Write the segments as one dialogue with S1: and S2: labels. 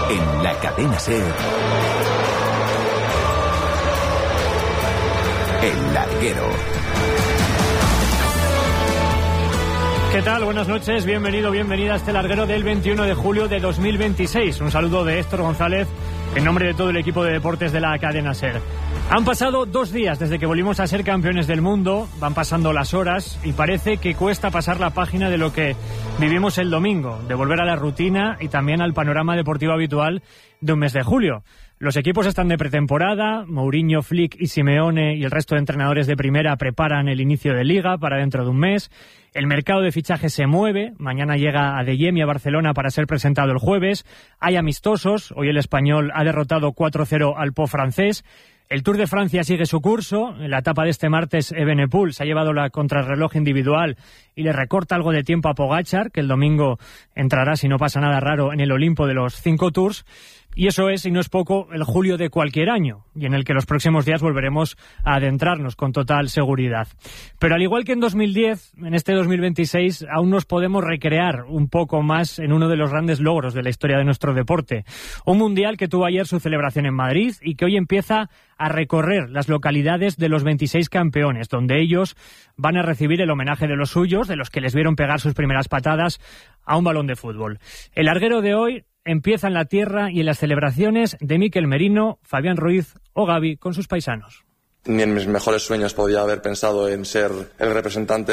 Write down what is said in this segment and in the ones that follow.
S1: En la cadena SER, El Larguero.
S2: ¿Qué tal? Buenas noches, bienvenido, bienvenida a este larguero del 21 de julio de 2026. Un saludo de Héctor González en nombre de todo el equipo de deportes de la cadena SER. Han pasado 2 días desde que volvimos a ser campeones del mundo, van pasando las horas y parece que cuesta pasar la página de lo que vivimos el domingo, de volver a la rutina y también al panorama deportivo habitual de un mes de julio. Los equipos están de pretemporada, Mourinho, Flick y Simeone y el resto de entrenadores de primera preparan el inicio de Liga para dentro de un mes. El mercado de fichajes se mueve, mañana llega Adeyemi a Barcelona para ser presentado el jueves. Hay amistosos, hoy el Español ha derrotado 4-0 al Pau francés. El Tour de Francia sigue su curso. En la etapa de este martes, Evenepoel se ha llevado la contrarreloj individual y le recorta algo de tiempo a Pogačar, que el domingo entrará, si no pasa nada raro, en el Olimpo de los 5 Tours. Y eso es, y no es poco, el julio de cualquier año, y en el que los próximos días volveremos a adentrarnos con total seguridad. Pero al igual que en 2010, en este 2026 aún nos podemos recrear un poco más en uno de los grandes logros de la historia de nuestro deporte. Un mundial que tuvo ayer su celebración en Madrid y que hoy empieza a recorrer las localidades de los 26 campeones, donde ellos van a recibir el homenaje de los suyos, de los que les vieron pegar sus primeras patadas a un balón de fútbol. El larguero de hoy empieza en la tierra y en las celebraciones de Mikel Merino, Fabián Ruiz o Gavi con sus paisanos.
S3: Ni en mis mejores sueños podía haber pensado en ser el representante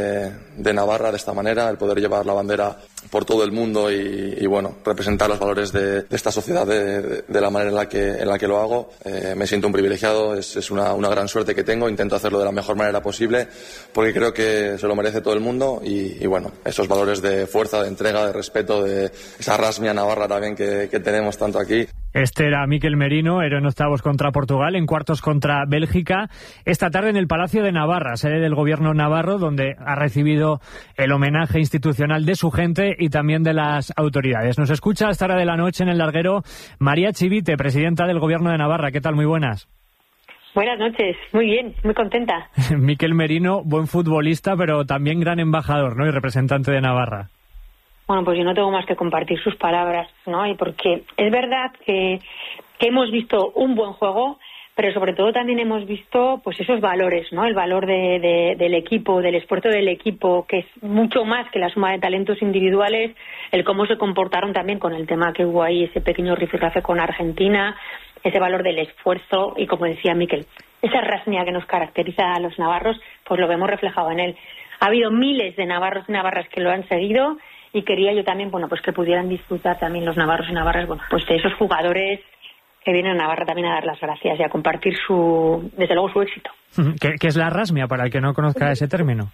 S3: de Navarra de esta manera, el poder llevar la bandera por todo el mundo y bueno, representar los valores de esta sociedad de la manera en la que lo hago. Me siento un privilegiado, es una gran suerte que tengo, intento hacerlo de la mejor manera posible porque creo que se lo merece todo el mundo y bueno, esos valores de fuerza, de entrega, de respeto, de esa rasmia navarra también que tenemos tanto aquí.
S2: Este era Mikel Merino, era en octavos contra Portugal, en cuartos contra Bélgica, esta tarde en el Palacio de Navarra, sede del gobierno navarro, donde ha recibido el homenaje institucional de su gente y también de las autoridades. Nos escucha a esta hora de la noche en el larguero María Chivite, presidenta del gobierno de Navarra. ¿Qué tal? Muy buenas.
S4: Buenas noches, muy bien, muy contenta.
S2: Mikel Merino, buen futbolista, pero también gran embajador, ¿no? Y representante de Navarra.
S4: Bueno, pues yo no tengo más que compartir sus palabras, ¿no? Y porque es verdad que hemos visto un buen juego, pero sobre todo también hemos visto pues esos valores, ¿no? El valor del equipo, del esfuerzo del equipo, que es mucho más que la suma de talentos individuales, el cómo se comportaron también con el tema que hubo ahí, ese pequeño rifirrafe con Argentina, ese valor del esfuerzo y, como decía Mikel, esa rasmia que nos caracteriza a los navarros, pues lo vemos reflejado en él. Ha habido miles de navarros y navarras que lo han seguido y quería yo también, bueno, pues que pudieran disfrutar también los navarros y navarras, bueno, pues de esos jugadores que vienen a Navarra también a dar las gracias y a compartir desde luego su éxito.
S2: ¿Qué es la rasmia, para el que no conozca ese término?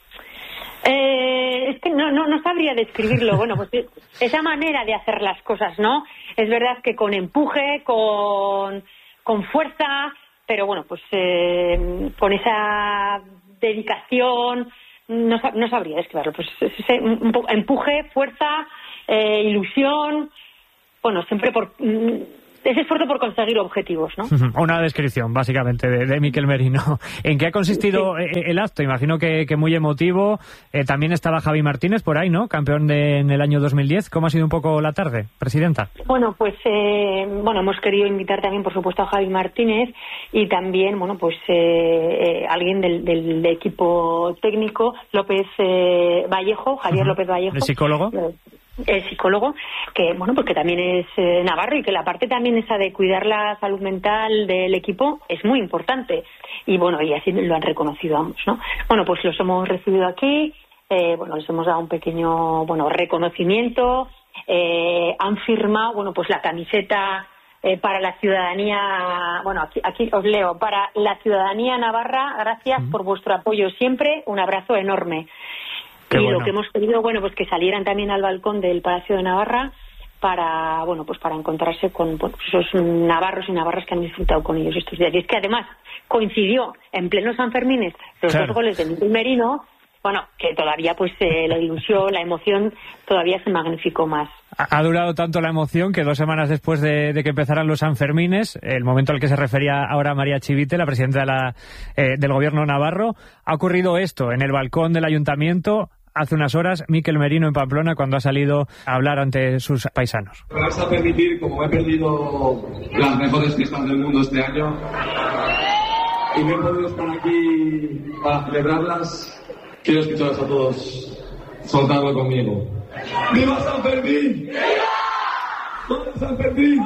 S4: Es que no sabría describirlo. Bueno, pues esa manera de hacer las cosas, ¿no? Es verdad que con empuje, con fuerza, pero bueno, pues con esa dedicación. No sabría describirlo, pues un poco empuje, fuerza, ilusión, bueno, siempre ese esfuerzo por conseguir objetivos, ¿no?
S2: Una descripción, básicamente, de Mikel Merino. ¿En qué ha consistido el acto? Imagino que muy emotivo. También estaba Javi Martínez por ahí, ¿no? Campeón en el año 2010. ¿Cómo ha sido un poco la tarde, presidenta?
S4: Bueno, pues hemos querido invitar también, por supuesto, a Javi Martínez y también, bueno, pues alguien del equipo técnico, López Vallejo, Javier López Vallejo.
S2: ¿El psicólogo?
S4: El psicólogo, que bueno, porque también es navarro y que la parte también esa de cuidar la salud mental del equipo es muy importante y bueno, y así lo han reconocido ambos, ¿no? Bueno, pues los hemos recibido aquí, les hemos dado un pequeño reconocimiento, han firmado, bueno, pues la camiseta para la ciudadanía, bueno, aquí os leo, para la ciudadanía navarra, gracias por vuestro apoyo siempre, un abrazo enorme.
S2: Qué
S4: y
S2: bueno.
S4: lo que hemos pedido, bueno, pues que salieran también al balcón del Palacio de Navarra para, bueno, pues para encontrarse con esos navarros y navarras que han disfrutado con ellos estos días. Y es que además coincidió en pleno Sanfermines los dos goles de Mikel Merino, bueno, que todavía pues la ilusión, la emoción todavía se magnificó más.
S2: Ha durado tanto la emoción que 2 semanas después de que empezaran los Sanfermines, el momento al que se refería ahora María Chivite, la presidenta del gobierno navarro, ha ocurrido esto en el balcón del ayuntamiento. hace unas horas Mikel Merino en Pamplona cuando ha salido a hablar ante sus paisanos.
S5: Me vas a permitir, como me he perdido las mejores fiestas del mundo este año y me he podido estar aquí para celebrarlas, quiero escucharos a todos soltarlo conmigo. ¡Viva San Fermín! ¡Viva San Fermín!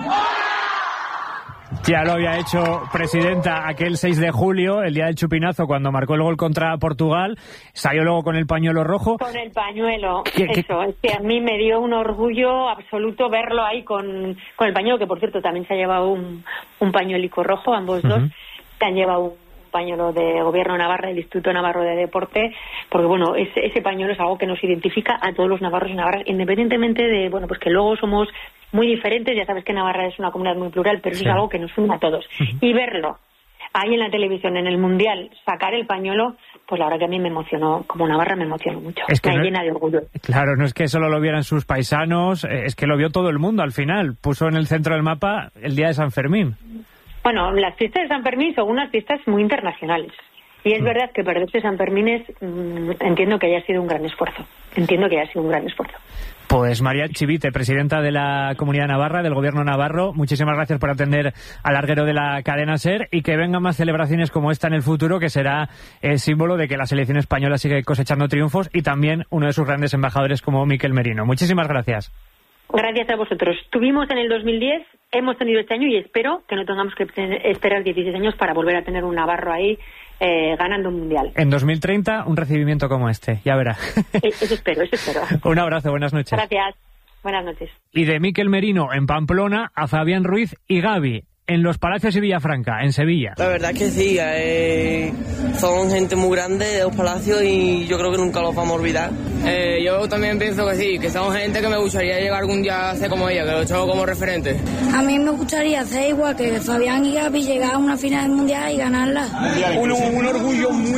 S2: Ya lo había hecho presidenta aquel 6 de julio, el día del chupinazo, cuando marcó el gol contra Portugal. Salió luego con el pañuelo rojo.
S4: Con el pañuelo, eso. Es que a mí me dio un orgullo absoluto verlo ahí con el pañuelo, que por cierto también se ha llevado un pañuelico rojo, ambos dos. Se han llevado un pañuelo de Gobierno de Navarra, del Instituto Navarro de Deporte, porque bueno, ese pañuelo es algo que nos identifica a todos los navarros y navarras, independientemente de, bueno, pues que luego somos muy diferentes. Ya sabes que Navarra es una comunidad muy plural, pero eso es algo que nos une a todos. Y verlo ahí en la televisión, en el Mundial, sacar el pañuelo, pues la verdad que a mí me emocionó, como Navarra me emocionó mucho, es que me llena de orgullo. Claro, no es que solo lo vieran sus paisanos, es que lo vio todo el mundo al final, puso en el centro del mapa el día de San Fermín. Bueno, las fiestas de San Fermín son unas fiestas muy internacionales. Y es verdad que perderse San Fermín entiendo que haya sido un gran esfuerzo. Pues María Chivite, presidenta de la Comunidad Navarra, del Gobierno navarro, muchísimas gracias por atender al larguero de la cadena SER y que vengan más celebraciones como esta en el futuro, que será el símbolo de que la selección española sigue cosechando triunfos, y también uno de sus grandes embajadores como Mikel Merino. Muchísimas gracias. Gracias a vosotros. Tuvimos en el 2010, hemos tenido este año y espero que no tengamos que esperar 16 años para volver a tener un navarro ahí ganando un mundial. En 2030 un recibimiento como este, ya verá. Eso espero. Un abrazo, buenas noches. Gracias, buenas noches. Y de Mikel Merino en Pamplona a Fabián Ruiz y Gavi en los Palacios y Villafranca, en Sevilla. La verdad es que sí, son gente muy grande de los Palacios y yo creo que nunca los vamos a olvidar. Yo también pienso que sí, que son gente que me gustaría llegar algún día a ser como ella, que lo tengo como referente. A mí me gustaría hacer igual que Fabián y Gavi, llegar a una final mundial y ganarla. Un orgullo muy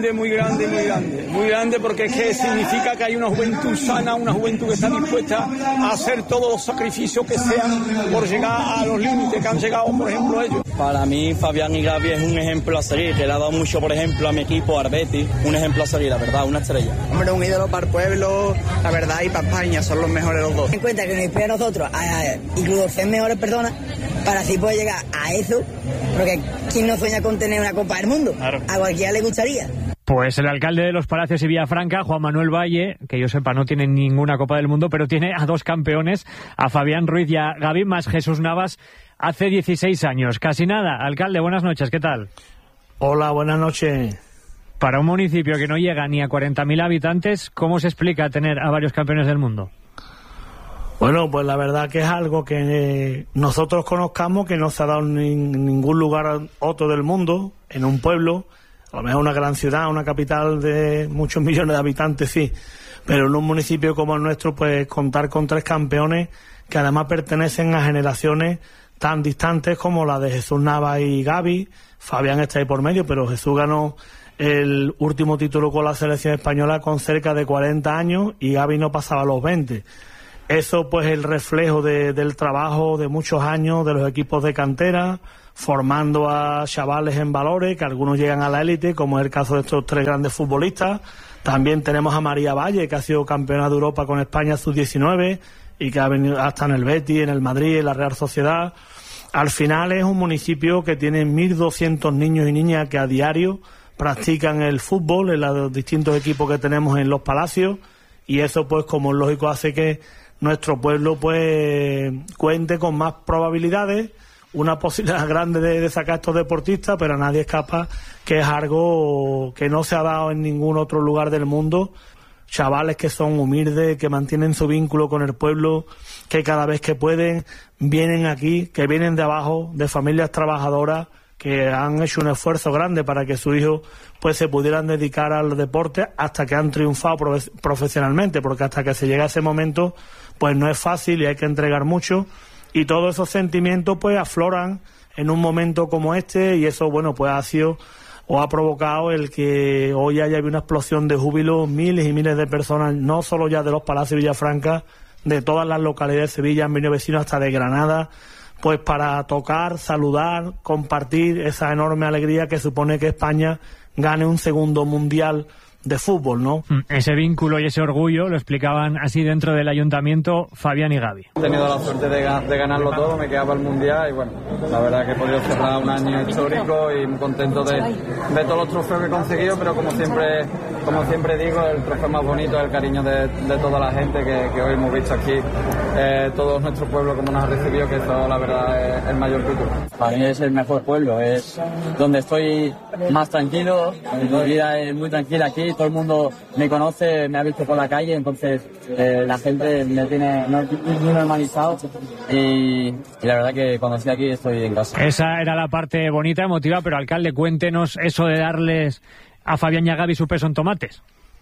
S4: grande, porque es que significa que hay una juventud sana, una juventud que está dispuesta a hacer todos los sacrificios que sean por llegar a los límites que han llegado, por ejemplo, ellos. Para mí, Fabián y Gavi es un ejemplo a seguir, que le ha dado mucho, por ejemplo, a mi equipo, al Betis, un ejemplo a seguir, la verdad, una estrella. Hombre, un ídolo para el pueblo, la verdad, y para España, son los mejores los dos. Ten en cuenta que nos inspira a nosotros, incluso ser mejores personas, para así poder llegar a eso, porque ¿quién no sueña con tener una Copa del Mundo? Claro. A cualquiera le gustaría. Pues el alcalde de los Palacios y Villafranca, Juan Manuel Valle, que yo sepa no tiene ninguna Copa del Mundo, pero tiene a dos campeones, a Fabián Ruiz y a Gavi, más Jesús Navas, hace 16 años. Casi nada. Alcalde, buenas noches, ¿qué tal? Hola, buenas noches. Para un municipio que no llega ni a 40.000 habitantes, ¿cómo se explica tener a varios campeones del mundo? Bueno, pues la verdad que es algo que nosotros conozcamos, que no se ha dado en ningún lugar otro del mundo, en un pueblo, a lo mejor una gran ciudad, una capital de muchos millones de habitantes, sí, pero en un municipio como el nuestro, pues contar con tres campeones que además pertenecen a generaciones tan distantes como la de Jesús Navas y Gavi. Fabián está ahí por medio, pero Jesús ganó el último título con la selección española con cerca de 40 años y Gavi no pasaba los 20. Eso pues el reflejo del trabajo de muchos años de los equipos de cantera, formando a chavales en valores, que algunos llegan a la élite, como es el caso de estos tres grandes futbolistas. También tenemos a María Valle, que ha sido campeona de Europa con España sub-19 y que ha venido hasta en el Betis, en el Madrid, en la Real Sociedad. Al final es un municipio que tiene 1.200 niños y niñas que a diario practican el fútbol en los distintos equipos que tenemos en los Palacios, y eso pues como es lógico hace que nuestro pueblo pues cuente con más probabilidades, una posibilidad grande de sacar a estos deportistas, pero a nadie escapa que es algo que no se ha dado en ningún otro lugar del mundo. Chavales que son humildes, que mantienen su vínculo con el pueblo, que cada vez que pueden vienen aquí, que vienen de abajo, de familias trabajadoras, que han hecho un esfuerzo grande para que sus hijos pues se pudieran dedicar al deporte hasta que han triunfado profesionalmente, porque hasta que se llega a ese momento pues no es fácil y hay que entregar mucho, y todos esos sentimientos pues afloran en un momento como este, y eso bueno pues ha sido o ha provocado el que hoy haya una explosión de júbilo, miles y miles de personas, no solo ya de los Palacios de Villafranca, de todas las localidades de Sevilla, han venido vecinos hasta de Granada, pues para tocar, saludar, compartir esa enorme alegría que supone que España gane un segundo mundial
S6: de fútbol, ¿no?
S2: Ese vínculo y ese orgullo lo explicaban así dentro del ayuntamiento Fabián y Gavi.
S7: He tenido la suerte de ganarlo todo, me quedaba el Mundial y bueno, la verdad que he podido cerrar un año histórico y muy contento de todos los trofeos que he conseguido, pero como siempre digo, el trofeo más bonito es el cariño de toda la gente que hoy hemos visto aquí, todo nuestro pueblo como nos ha recibido, que eso la verdad es el mayor título.
S8: Para mí es el mejor pueblo, es donde estoy más tranquilo, mi vida es muy tranquila aquí, todo el mundo me conoce, me ha visto por la calle, entonces la gente me tiene muy normalizado y la verdad que cuando estoy aquí estoy en casa.
S2: Esa era la parte bonita, emotiva, pero alcalde, cuéntenos eso de darles a Fabián y a Gavi su peso en tomates.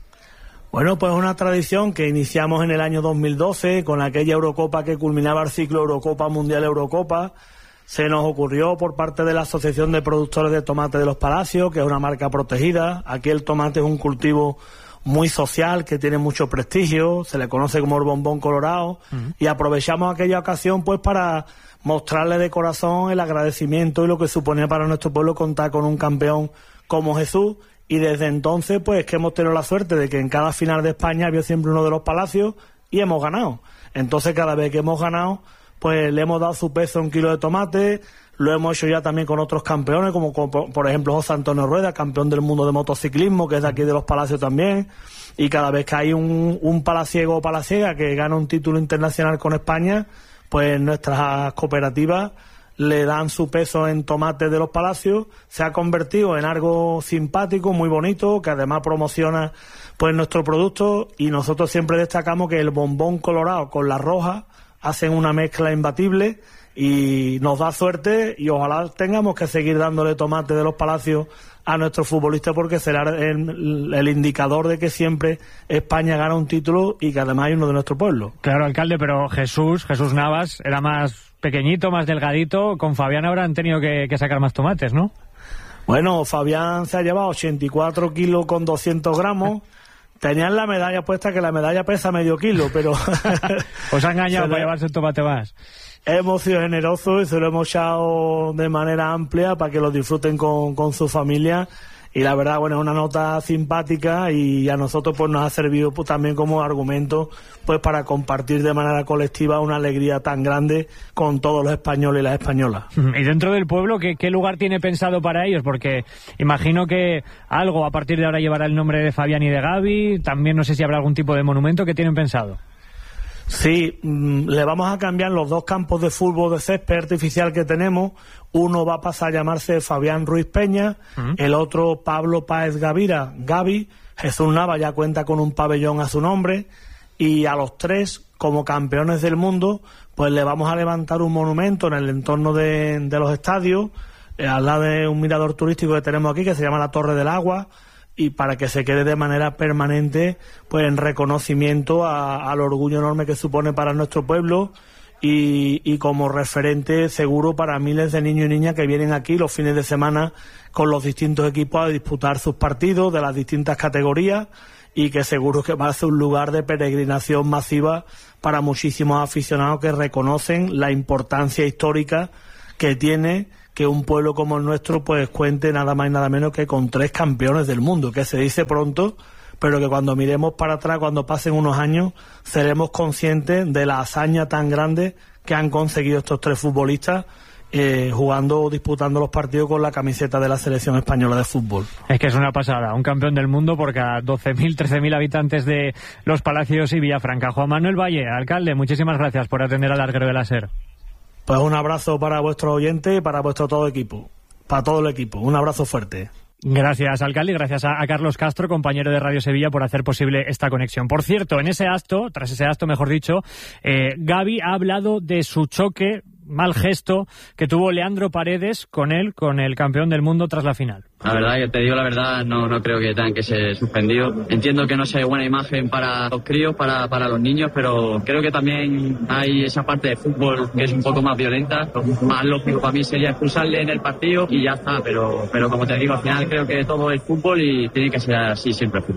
S6: Bueno, pues una tradición que iniciamos en el año 2012 con aquella Eurocopa que culminaba el ciclo Eurocopa Mundial Eurocopa. Se nos ocurrió por parte de la Asociación de Productores de Tomate de los Palacios, que es una marca protegida. Aquí el tomate es un cultivo muy social, que tiene mucho prestigio, se le conoce como el bombón colorado, y aprovechamos aquella ocasión pues para mostrarle de corazón el agradecimiento y lo que suponía para nuestro pueblo contar con un campeón como Jesús. Y desde entonces pues que hemos tenido la suerte de que en cada final de España había siempre uno de los Palacios y hemos ganado. Entonces cada vez que hemos ganado pues le hemos dado su peso a un kilo de tomate. Lo hemos hecho ya también con otros campeones, como por ejemplo José Antonio Rueda, campeón del mundo de motociclismo, que es de aquí de los Palacios también. Y cada vez que hay un palaciego o palaciega que gana un título internacional con España, pues nuestras cooperativas le dan su peso en tomate de los Palacios. Se ha convertido en algo simpático, muy bonito, que además promociona pues nuestro producto, y nosotros siempre destacamos que el bombón colorado con la roja hacen una mezcla imbatible y nos da suerte, y ojalá tengamos que seguir dándole tomate de los Palacios a nuestros futbolistas, porque será el indicador de que siempre España gana un título y que además hay uno de nuestro pueblo.
S2: Claro, alcalde, pero Jesús Navas era más pequeñito, más delgadito. Con Fabián habrán tenido que sacar más tomates, ¿no?
S6: Bueno, Fabián se ha llevado 84 kilos con 200 gramos. Tenían la medalla puesta, que la medalla pesa medio kilo, pero...
S2: Os ha engañado para llevarse el tomate más.
S6: Hemos sido generosos y se lo hemos echado de manera amplia para que lo disfruten con su familia. Y la verdad, bueno, es una nota simpática, y a nosotros pues nos ha servido pues también como argumento pues para compartir de manera colectiva una alegría tan grande con todos los españoles y las españolas.
S2: Y dentro del pueblo, ¿qué lugar tiene pensado para ellos? Porque imagino que algo a partir de ahora llevará el nombre de Fabián y de Gavi. También no sé si habrá algún tipo de monumento que tienen pensado.
S6: Sí, le vamos a cambiar los dos campos de fútbol de césped artificial que tenemos. Uno va a pasar a llamarse Fabián Ruiz Peña, el otro Pablo Páez Gavira, Gavi. Jesús Nava ya cuenta con un pabellón a su nombre, y a los tres, como campeones del mundo, pues le vamos a levantar un monumento en el entorno de los estadios, al lado de un mirador turístico que tenemos aquí, que se llama la Torre del Agua, y para que se quede de manera permanente pues en reconocimiento al orgullo enorme que supone para nuestro pueblo, y como referente seguro para miles de niños y niñas que vienen aquí los fines de semana con los distintos equipos a disputar sus partidos de las distintas categorías, y que seguro que va a ser un lugar de peregrinación masiva para muchísimos aficionados que reconocen la importancia histórica que tiene que un pueblo como el nuestro pues cuente nada más y nada menos que con 3 campeones del mundo, que se dice pronto, pero que cuando miremos para atrás, cuando pasen unos años, seremos conscientes de la hazaña tan grande que han conseguido estos 3 futbolistas jugando o disputando los partidos con la camiseta de la selección española de fútbol.
S2: Es que es una pasada, un campeón del mundo por cada 12.000, 13.000 habitantes de Los Palacios y Villafranca. Juan Manuel Valle, alcalde, muchísimas gracias por atender al larguero de la SER.
S6: Pues un abrazo para vuestros oyentes y para vuestro todo equipo, para todo el equipo. Un abrazo fuerte.
S2: Gracias, alcalde, y gracias a Carlos Castro, compañero de Radio Sevilla, por hacer posible esta conexión. Por cierto, tras ese acto, mejor dicho, Gavi ha hablado de su choque, mal gesto, que tuvo Leandro Paredes con el campeón del mundo tras la final.
S8: La verdad, que te digo la verdad, no creo que tengan que ser suspendidos. Entiendo que no sea buena imagen para los críos, para los niños, pero creo que también hay esa parte de fútbol que es un poco más violenta. Lo más lógico para mí sería expulsarle en el partido y ya está, pero como te digo, al final creo que todo es fútbol y tiene que ser así siempre el fútbol.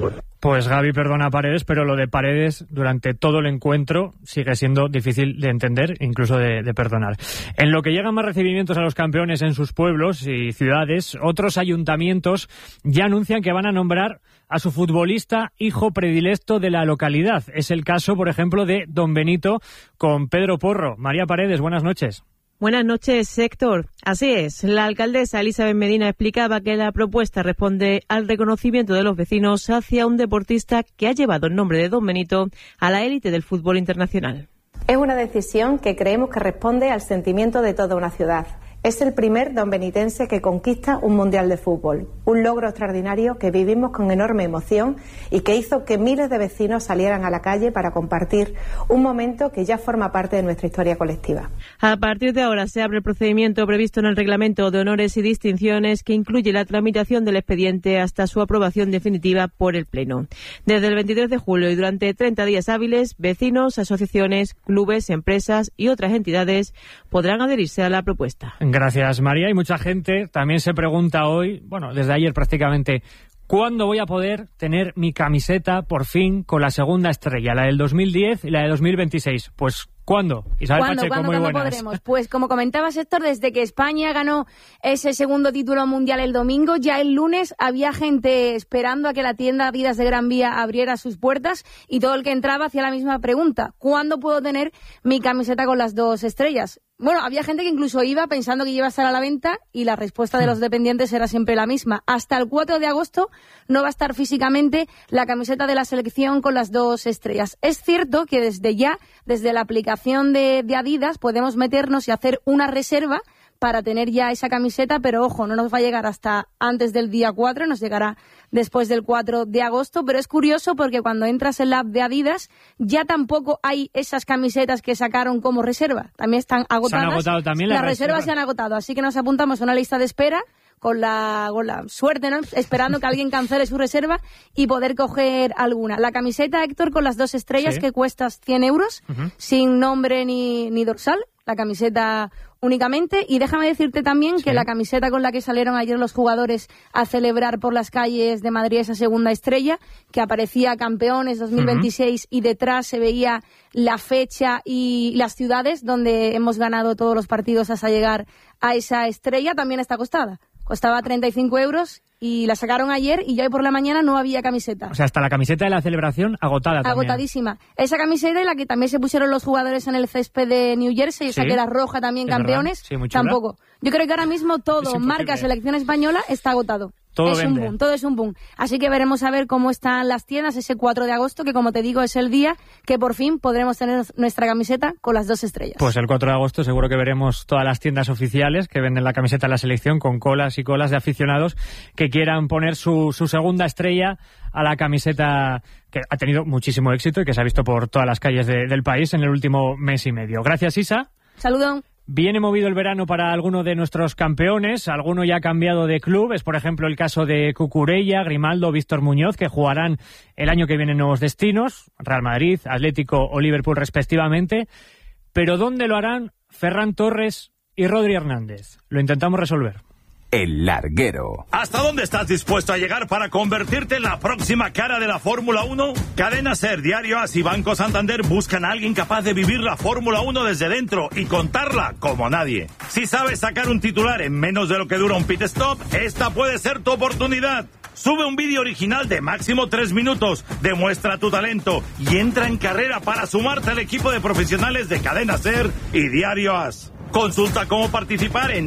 S2: Pues Gavi perdona a Paredes, pero lo de Paredes durante todo el encuentro sigue siendo difícil de entender, incluso de perdonar. En lo que llegan más recibimientos a los campeones en sus pueblos y ciudades, otros ayuntamientos ya anuncian que van a nombrar a su futbolista hijo predilecto de la localidad. Es el caso, por ejemplo, de Don Benito con Pedro Porro. María Paredes, buenas noches.
S9: Buenas noches, Héctor. Así es, la alcaldesa Elizabeth Medina explicaba que la propuesta responde al reconocimiento de los vecinos hacia un deportista que ha llevado el nombre de Don Benito a la élite del fútbol internacional.
S10: Es una decisión que creemos que responde al sentimiento de toda una ciudad. Es el primer donbenitense que conquista un mundial de fútbol, un logro extraordinario que vivimos con enorme emoción y que hizo que miles de vecinos salieran a la calle para compartir un momento que ya forma parte de nuestra historia colectiva.
S9: A partir de ahora se abre el procedimiento previsto en el Reglamento de Honores y Distinciones que incluye la tramitación del expediente hasta su aprobación definitiva por el Pleno. Desde el 23 de julio y durante 30 días hábiles, vecinos, asociaciones, clubes, empresas y otras entidades podrán adherirse a la propuesta.
S2: Gracias, María. Y mucha gente también se pregunta hoy, bueno, desde ayer prácticamente, ¿cuándo voy a poder tener mi camiseta por fin con la segunda estrella, la del 2010 y la de 2026? Pues ¿cuándo? Isabel Pacheco, muy buenas.
S11: ¿Cuándo podremos? Pues como comentabas, Héctor, desde que España ganó ese segundo título mundial el domingo, ya el lunes había gente esperando a que la tienda Adidas de Gran Vía abriera sus puertas y todo el que entraba hacía la misma pregunta: ¿cuándo puedo tener mi camiseta con las 2 estrellas? Bueno, había gente que incluso iba pensando que iba a estar a la venta y la respuesta de los dependientes era siempre la misma. Hasta el 4 de agosto no va a estar físicamente la camiseta de la selección con las 2 estrellas. Es cierto que desde la aplicación de Adidas podemos meternos y hacer una reserva para tener ya esa camiseta, pero ojo, no nos va a llegar hasta antes del día 4, nos llegará después del 4 de agosto, pero es curioso porque cuando entras en la app de Adidas ya tampoco hay esas camisetas que sacaron como reserva, también están agotadas.
S2: Se han agotado también
S11: las reservas se han agotado, así que nos apuntamos a una lista de espera con la suerte, ¿no?, esperando que alguien cancele su reserva y poder coger alguna. La camiseta, Héctor, con las 2 estrellas, sí, que cuesta 100 euros, sin nombre ni dorsal, la camiseta únicamente. Y déjame decirte también que la camiseta con la que salieron ayer los jugadores a celebrar por las calles de Madrid esa segunda estrella, que aparecía campeones 2026 y detrás se veía la fecha y las ciudades donde hemos ganado todos los partidos hasta llegar a esa estrella, también está costada. Costaba 35 euros y la sacaron ayer y ya hoy por la mañana no había camiseta.
S2: O sea, hasta la camiseta de la celebración agotada también.
S11: Agotadísima. Esa camiseta y la que también se pusieron los jugadores en el césped de New Jersey, esa que era roja también, campeones, sí, tampoco. Yo creo que ahora mismo todo, marca selección española, está agotado.
S2: Todo
S11: es
S2: vende.
S11: Un boom, todo es un boom. Así que veremos a ver cómo están las tiendas ese 4 de agosto, que como te digo es el día que por fin podremos tener nuestra camiseta con las 2 estrellas.
S2: Pues el 4 de agosto seguro que veremos todas las tiendas oficiales que venden la camiseta de la selección con colas y colas de aficionados que quieran poner su segunda estrella a la camiseta que ha tenido muchísimo éxito y que se ha visto por todas las calles del país en el último mes y medio. Gracias, Isa.
S11: Saludo.
S2: Viene movido el verano para alguno de nuestros campeones, alguno ya ha cambiado de club, es por ejemplo el caso de Cucurella, Grimaldo, Víctor Muñoz, que jugarán el año que viene en nuevos destinos, Real Madrid, Atlético o Liverpool respectivamente, pero ¿dónde lo harán Ferran Torres y Rodri Hernández? Lo intentamos resolver.
S1: El Larguero.
S12: ¿Hasta dónde estás dispuesto a llegar para convertirte en la próxima cara de la Fórmula 1? Cadena SER, Diario AS y Banco Santander buscan a alguien capaz de vivir la Fórmula 1 desde dentro y contarla como nadie. Si sabes sacar un titular en menos de lo que dura un pit stop, esta puede ser tu oportunidad. Sube un vídeo original de máximo 3 minutos, demuestra tu talento y entra en carrera para sumarte al equipo de profesionales de Cadena SER y Diario AS. Consulta cómo participar en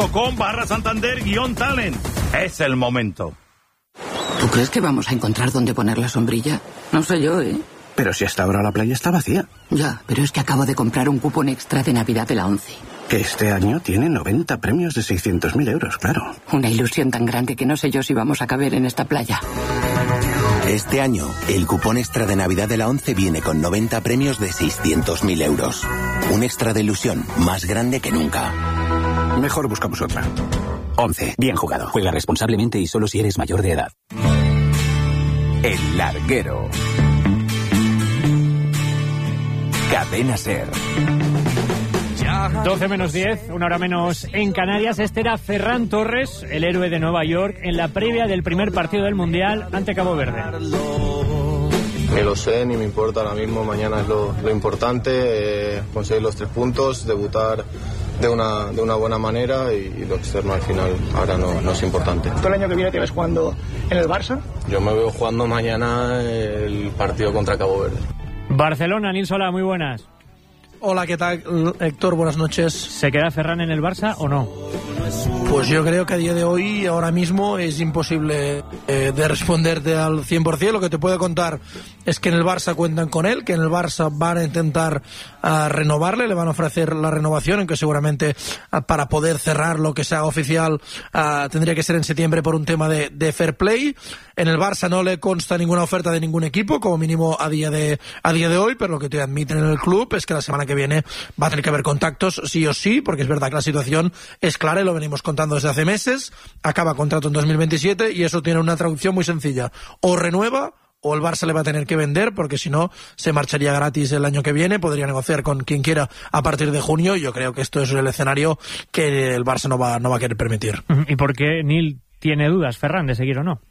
S12: as.com/Santander-talent. Es el momento.
S13: ¿Tú crees que vamos a encontrar dónde poner la sombrilla? No sé yo, ¿eh?
S14: Pero si hasta ahora la playa está vacía.
S13: Ya, pero es que acabo de comprar un cupón extra de Navidad de la ONCE.
S14: Que este año tiene 90 premios de 600.000 euros, claro.
S13: Una ilusión tan grande que no sé yo si vamos a caber en esta playa.
S15: Este año, el cupón extra de Navidad de la ONCE viene con 90 premios de 600.000 euros. Un extra de ilusión más grande que nunca.
S14: Mejor buscamos otra.
S15: ONCE, bien jugado.
S16: Juega responsablemente y solo si eres mayor de edad.
S1: El Larguero. Cadena SER.
S2: 12 menos 10, una hora menos en Canarias. Este era Ferran Torres, el héroe de Nueva York, en la previa del primer partido del Mundial ante Cabo Verde.
S17: Ni lo sé, ni me importa ahora mismo. Mañana es lo importante, conseguir los 3 puntos, debutar de una buena manera, y lo externo al final ahora no es importante.
S18: ¿Tú el año que viene te ves jugando en el Barça?
S17: Yo me veo jugando mañana el partido contra Cabo Verde.
S2: Barcelona, Nil Solá, muy buenas.
S19: Hola, ¿qué tal, Héctor? Buenas noches.
S2: ¿Se queda Ferran en el Barça o no?
S19: Pues yo creo que a día de hoy, ahora mismo, es imposible de responderte al 100%. Lo que te puedo contar es que en el Barça cuentan con él, que en el Barça van a intentar renovarle, le van a ofrecer la renovación, aunque seguramente para poder cerrar lo que se haga oficial tendría que ser en septiembre por un tema de fair play. En el Barça no le consta ninguna oferta de ningún equipo, como mínimo a día de hoy, pero lo que te admiten en el club es que la semana que viene va a tener que haber contactos sí o sí, porque es verdad que la situación es clara y lo venimos contando desde hace meses. Acaba contrato en 2027 y eso tiene una traducción muy sencilla: o renueva o el Barça le va a tener que vender, porque si no se marcharía gratis el año que viene, podría negociar con quien quiera a partir de junio, y yo creo que esto es el escenario que el Barça no va a querer permitir.
S2: ¿Y por qué Nil tiene dudas, Ferran, de seguir o no?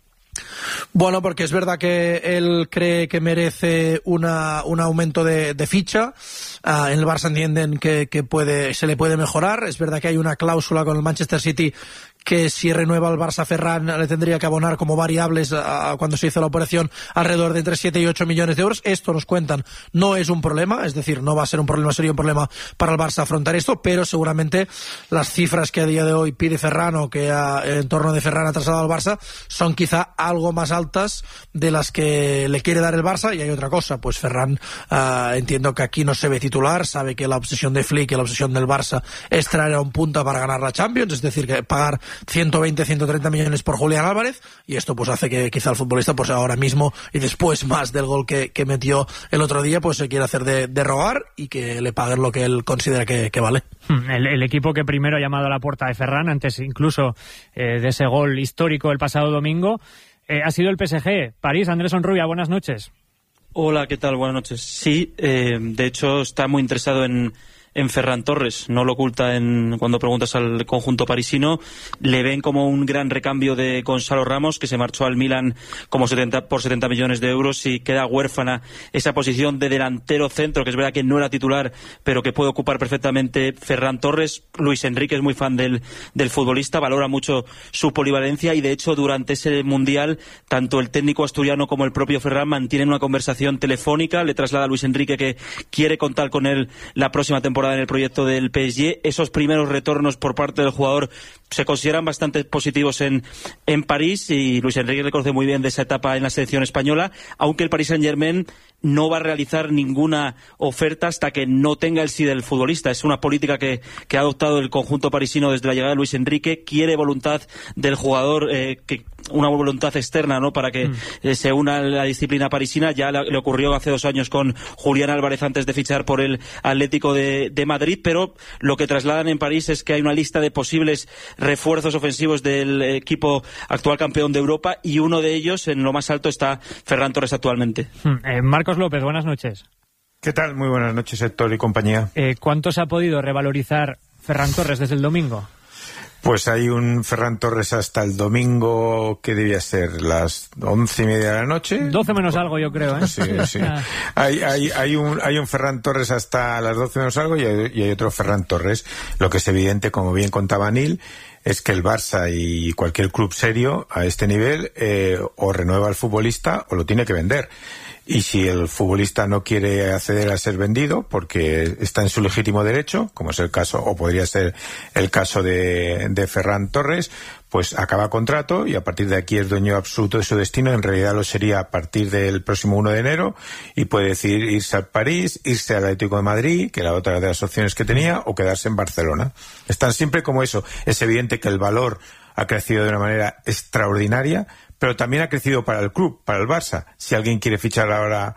S19: Bueno, porque es verdad que él cree que merece un aumento de ficha. En el Barça entienden que se le puede mejorar. Es verdad que hay una cláusula con el Manchester City que si renueva el Barça, Ferran le tendría que abonar como variables cuando se hizo la operación alrededor de entre 7 y 8 millones de euros. Esto nos cuentan, no es un problema, es decir, no va a ser un problema, sería un problema para el Barça afrontar esto, pero seguramente las cifras que a día de hoy pide Ferran, o que el entorno de Ferran ha trasladado al Barça, son quizá algo más altas de las que le quiere dar el Barça. Y hay otra cosa, pues Ferran entiendo que aquí no se ve titular, sabe que la obsesión de Flick y la obsesión del Barça es traer a un punta para ganar la Champions, es decir, que pagar 120, 130 millones por Julián Álvarez, y esto pues hace que quizá el futbolista pues ahora mismo, y después más del gol que metió el otro día, pues se quiere hacer de rogar y que le paguen lo que él considera que vale.
S2: El equipo que primero ha llamado a la puerta de Ferran, antes incluso de ese gol histórico el pasado domingo, ha sido el PSG. París, Andrés Onrubia, buenas noches.
S20: Hola, ¿qué tal? Buenas noches. Sí, de hecho está muy interesado en Ferran Torres, no lo oculta cuando preguntas al conjunto parisino. Le ven como un gran recambio de Gonzalo Ramos, que se marchó al Milan por 70 millones de euros, y queda huérfana esa posición de delantero centro, que es verdad que no era titular, pero que puede ocupar perfectamente Ferran Torres. Luis Enrique es muy fan del futbolista, valora mucho su polivalencia, y de hecho durante ese Mundial tanto el técnico asturiano como el propio Ferran mantienen una conversación telefónica. Le traslada a Luis Enrique que quiere contar con él la próxima temporada en el proyecto del PSG. Esos primeros retornos por parte del jugador se consideran bastante positivos en París, y Luis Enrique le conoce muy bien de esa etapa en la selección española, aunque el Paris Saint-Germain no va a realizar ninguna oferta hasta que no tenga el sí del futbolista. Es una política que ha adoptado el conjunto parisino desde la llegada de Luis Enrique. Quiere voluntad del jugador, una voluntad externa, ¿no?, para que se una a la disciplina parisina. Ya le ocurrió hace 2 años con Julián Álvarez antes de fichar por el Atlético de Madrid, pero lo que trasladan en París es que hay una lista de posibles refuerzos ofensivos del equipo actual campeón de Europa, y uno de ellos, en lo más alto, está Ferran Torres actualmente.
S2: Marcos López, buenas noches.
S21: ¿Qué tal? Muy buenas noches, Héctor y compañía.
S2: ¿Cuánto se ha podido revalorizar Ferran Torres desde el domingo?
S21: Pues hay un Ferran Torres hasta el domingo que debía ser las 11:30 de la noche.
S2: 12 menos algo, yo creo, ¿eh?
S21: Sí, sí. Hay un Ferran Torres hasta las 12 menos algo, y hay otro Ferran Torres. Lo que es evidente, como bien contaba Nil, es que el Barça y cualquier club serio a este nivel o renueva al futbolista o lo tiene que vender. Y si el futbolista no quiere acceder a ser vendido porque está en su legítimo derecho, como es el caso, o podría ser el caso de Ferran Torres, pues acaba contrato y a partir de aquí es dueño absoluto de su destino. En realidad lo sería a partir del próximo 1 de enero y puede decidir irse al París, irse al Atlético de Madrid, que era otra de las opciones que tenía, o quedarse en Barcelona. Están siempre como eso. Es evidente que el valor ha crecido de una manera extraordinaria, pero también ha crecido para el club, para el Barça. Si alguien quiere fichar ahora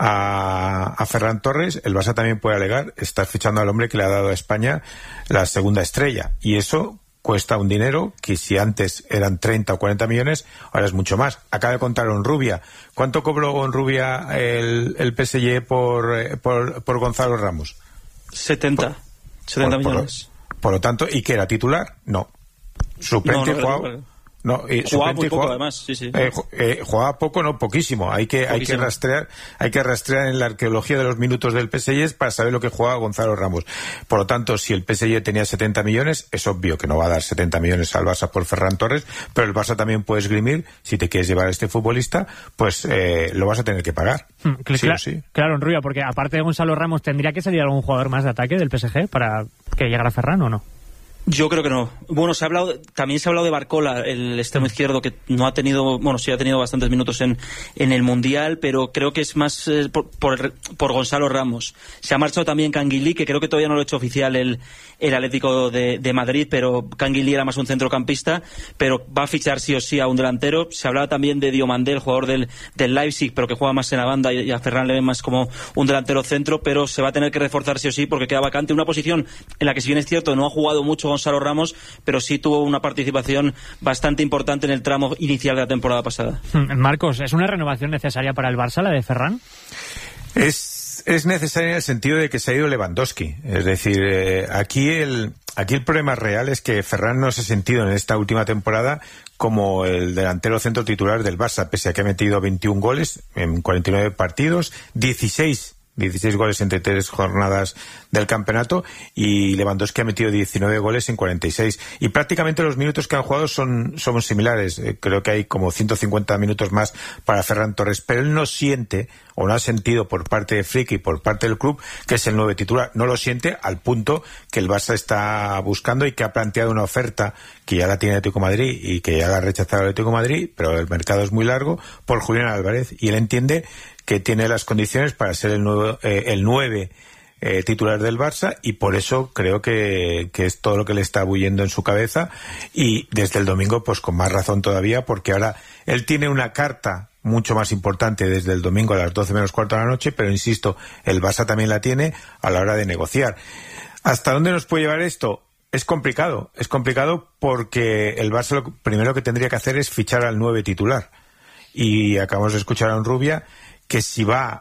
S21: a Ferran Torres, el Barça también puede alegar: estás fichando al hombre que le ha dado a España la segunda estrella. Y eso cuesta un dinero que si antes eran 30 o 40 millones, ahora es mucho más. Acaba de contar Onrubia. ¿Cuánto cobró Onrubia el PSG por Gonzalo Ramos?
S20: 70 millones.
S21: Por lo tanto, ¿y que era titular? No. Suplente, No,
S20: jugaba muy poco, además, sí.
S21: Jugaba poco, no, poquísimo. Hay que rastrear en la arqueología de los minutos del PSG para saber lo que jugaba Gonzalo Ramos. Por lo tanto, si el PSG tenía 70 millones, es obvio que no va a dar 70 millones al Barça por Ferran Torres, pero el Barça también puede esgrimir, si te quieres llevar a este futbolista, pues lo vas a tener que pagar. Sí o sí.
S2: Claro, Enrubia, porque aparte de Gonzalo Ramos, ¿tendría que salir algún jugador más de ataque del PSG para que llegara Ferran o no?
S20: Yo creo que no. Bueno, también se ha hablado de Barcola, el extremo izquierdo, que no ha tenido, sí ha tenido bastantes minutos en el Mundial, pero creo que es más por Gonzalo Ramos. Se ha marchado también Canguilí, que creo que todavía no lo ha hecho oficial el Atlético de Madrid, pero Canguilí era más un centrocampista, pero va a fichar sí o sí a un delantero. Se hablaba también de Diomandé, el jugador del Leipzig, pero que juega más en la banda, y a Ferran le ven más como un delantero centro, pero se va a tener que reforzar sí o sí porque queda vacante una posición en la que, si bien es cierto, no ha jugado mucho Gonzalo Ramos, pero sí tuvo una participación bastante importante en el tramo inicial de la temporada pasada.
S2: Marcos, ¿es una renovación necesaria para el Barça, la de Ferran?
S21: Es necesaria en el sentido de que se ha ido Lewandowski. Es decir, aquí el problema real es que Ferran no se ha sentido en esta última temporada como el delantero centro titular del Barça, pese a que ha metido 21 goles en 49 partidos, 16 goles entre 3 jornadas del campeonato, y Lewandowski ha metido 19 goles en 46. Y prácticamente los minutos que han jugado son similares. Creo que hay como 150 minutos más para Ferran Torres, pero él no siente, o no ha sentido por parte de Flick y por parte del club, que es el 9 titular. No lo siente al punto que el Barça está buscando y que ha planteado una oferta que ya la tiene el Atlético de Madrid y que ya la ha rechazado el Atlético de Madrid, pero el mercado es muy largo, por Julián Álvarez, y él entiende que tiene las condiciones para ser el 9 titular del Barça, y por eso creo que es todo lo que le está bulliendo en su cabeza, y desde el domingo pues con más razón todavía, porque ahora él tiene una carta mucho más importante desde el domingo a las 12 menos cuarto de la noche, pero insisto, el Barça también la tiene a la hora de negociar. ¿Hasta dónde nos puede llevar esto? Es complicado porque el Barça lo primero que tendría que hacer es fichar al 9 titular, y acabamos de escuchar a Enrubia que si va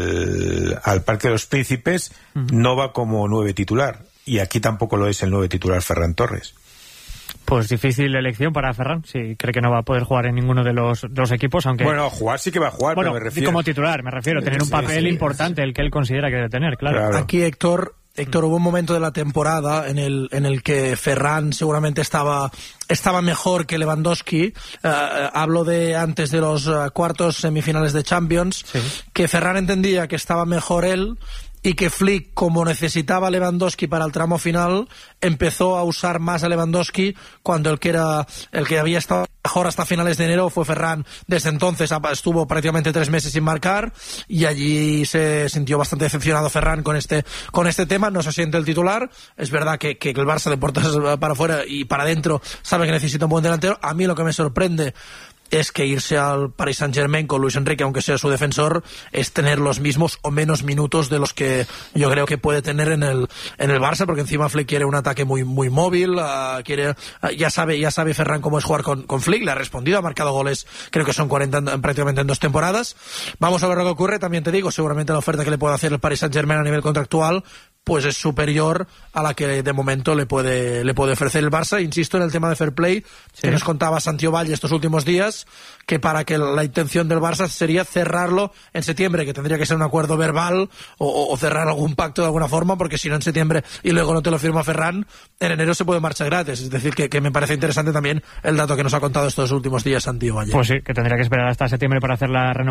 S21: al Parque de los Príncipes no va como 9 titular, y aquí tampoco lo es el 9 titular Ferran Torres.
S2: Pues difícil elección para Ferran, si cree que no va a poder jugar en ninguno de los equipos, aunque...
S21: Bueno, jugar sí que va a jugar,
S2: bueno,
S21: pero me refiero...
S2: como titular, me refiero, tener un papel importante, el que él considera que debe tener, claro.
S19: Aquí, Héctor, hubo un momento de la temporada en el que Ferran seguramente estaba mejor que Lewandowski. Hablo de antes de los cuartos semifinales de Champions, sí, que Ferran entendía que estaba mejor él, y que Flick, como necesitaba a Lewandowski para el tramo final, empezó a usar más a Lewandowski, cuando el que había estado mejor hasta finales de enero fue Ferran. Desde entonces estuvo prácticamente 3 meses sin marcar, y allí se sintió bastante decepcionado Ferran con este tema. No se siente el titular. Es verdad que el Barça, de puertas para afuera y para adentro, sabe que necesita un buen delantero. A mí lo que me sorprende es que irse al Paris Saint-Germain con Luis Enrique, aunque sea su defensor, es tener los mismos o menos minutos de los que yo creo que puede tener en el Barça, porque encima Flick quiere un ataque muy muy móvil, ya sabe Ferran cómo es jugar con Flick, le ha respondido, ha marcado goles, creo que son 40 prácticamente en 2 temporadas. Vamos a ver lo que ocurre. También te digo, seguramente la oferta que le puede hacer el Paris Saint-Germain a nivel contractual pues es superior a la que de momento le puede ofrecer el Barça. Insisto en el tema de fair play, sí, que nos contaba Santiago Valle estos últimos días, que para que la intención del Barça sería cerrarlo en septiembre, que tendría que ser un acuerdo verbal o cerrar algún pacto de alguna forma, porque si no en septiembre y luego no te lo firma Ferran, en enero se puede marchar gratis. Es decir, que me parece interesante también el dato que nos ha contado estos últimos días Santiago Valle.
S2: Pues sí, que tendría que esperar hasta septiembre para hacer la renovación.